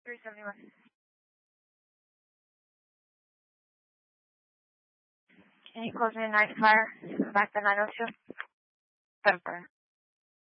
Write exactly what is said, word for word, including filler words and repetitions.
three seventy-one. Okay, closing in night fire. Back to nine oh two. Seven